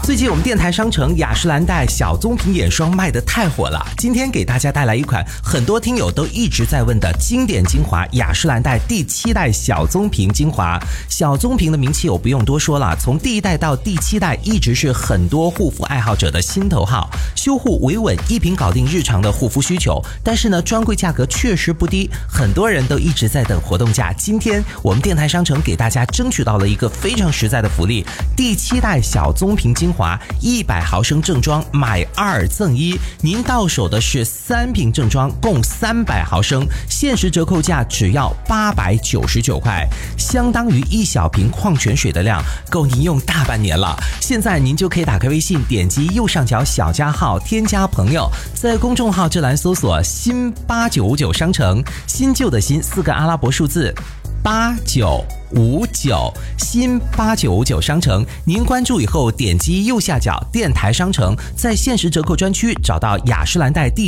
最近我们电台商城雅诗兰黛小棕瓶眼霜卖得太火了，今天给大家带来一款很多听友都一直在问的经典精华雅诗兰黛第7代小棕瓶精华。小棕瓶的名气我不用多说了，从第1代到第7代一直是很多护肤爱好者的心头好，修护维稳，一瓶搞定日常的护肤需求。但是呢，专柜价格确实不低，很多人都一直在等活动价。今天我们电台商城给大家争取到了一个非常实在的福利，第7代小棕瓶精华100毫升正装买2赠1，您到手的是3瓶正装共300毫升，限时折扣价只要899块，相当于1小瓶矿泉水的量，够您用大半年了。现在您就可以打开微信，点击右上角小加号添加朋友，在公众号这栏搜索新8959商城，新旧的新4个阿拉伯数字8959，新8959商城，您关注以后点击右下角电台商城，在限时折扣专区找到雅诗兰黛第